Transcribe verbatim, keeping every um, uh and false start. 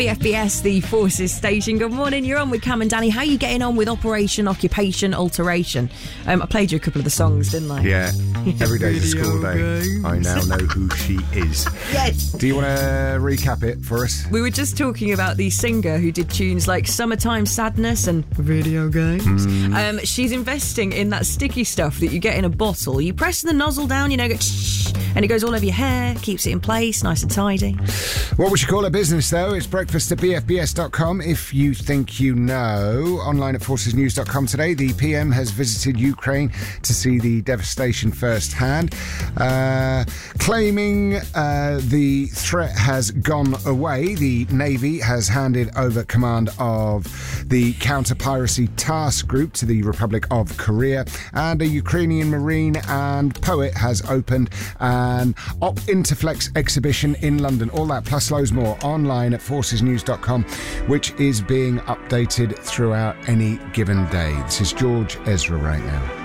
B F B S, the Forces Station. Good morning, you're on with Cam and Danny. How are you getting on with Operation Occupation Alteration? Um, I played you a couple of the songs, didn't I? Yeah, every day's a school day. games. I now know who she is. Yes. Do you want to recap it for us? We were just talking about the singer who did tunes like Summertime Sadness and Video Games. Mm. Um, she's investing in that sticky stuff that you get in a bottle. You press the nozzle down, you know, go shh, and it goes all over your hair, keeps it in place, nice and tidy. What would you call a business, though? It's breakfast at b f b s dot com if you think you know. Online at forces news dot com today, the P M has visited Ukraine to see the devastation firsthand, uh, claiming uh, the threat has gone away. The Navy has handed over command of the counter-piracy task group to the Republic of Korea, and a Ukrainian marine and poet has opened an Op Interflex exhibition in London. All that plus loads more online at forces news dot com, which is being updated throughout any given day. This is George Ezra right now.